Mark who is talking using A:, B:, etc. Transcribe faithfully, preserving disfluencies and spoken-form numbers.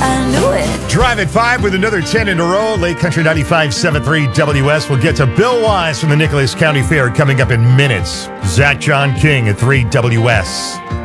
A: I knew it.
B: Drive at five with another ten in a row. Lake Country ninety-five point seven three W S. We'll get to Bill Wise from the Nicholas County Fair coming up in minutes. Zach John King at three W S.